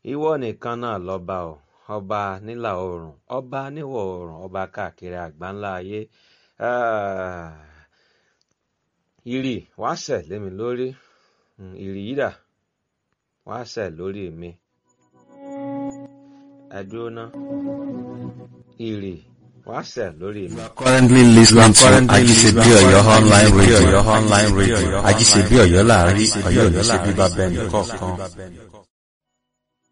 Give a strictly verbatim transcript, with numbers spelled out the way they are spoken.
Ìwọ nìkan náà lọ́ba o, ọba nílà oòrùn, ọba níwọ̀ oòrùn, ọba káàkiri àgbáńlá ayé. Ah, ìrì wá sẹ̀ lé mi lórí, Mm, ìrì yìí dà wá sẹ̀ lórí mi. Ẹ dúró ná, ìrì wá sẹ̀ lórí mi. Currently listening to Ajisebi Oyo online radio. Online radio. Ajisebi Oyo láàrin Ọ̀yọ́ ní ṣe bíbá bẹ́ẹ̀ nìkọ̀ọ̀kan.